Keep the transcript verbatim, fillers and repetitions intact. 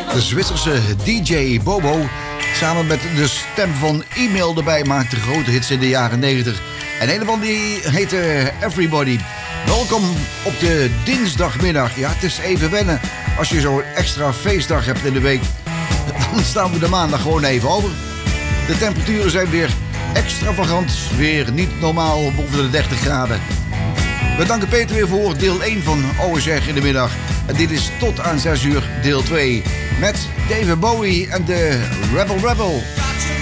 De Zwitserse D J Bobo, samen met de stem van E-mail erbij, maakte grote hits in de jaren negentig. En een van die heette Everybody. Welkom op de dinsdagmiddag. Ja, het is even wennen als je zo'n extra feestdag hebt in de week. Dan staan we de maandag gewoon even over. De temperaturen zijn weer extravagant, weer niet normaal boven de dertig graden. We danken Peter weer voor deel één van O S R in de middag. En dit is tot aan zes uur deel twee met David Bowie en de Rebel Rebel.